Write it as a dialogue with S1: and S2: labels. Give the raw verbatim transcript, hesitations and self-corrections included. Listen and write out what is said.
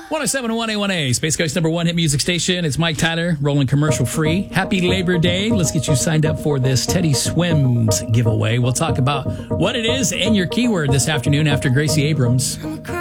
S1: one oh seven point one A one A, Space Coast number one hit music station. It's Mike Tyler, rolling commercial free. Happy Labor Day. Let's get you signed up for this Teddy Swims giveaway. We'll talk about what it is and your keyword this afternoon after Gracie Abrams.